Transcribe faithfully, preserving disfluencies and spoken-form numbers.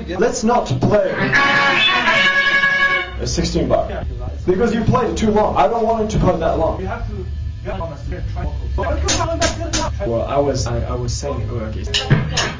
let's not play a sixteen bar. Because you played it too long. I don't want it to play that long. You have to get on a straight track. Well, I was I, I was saying, oh, okay.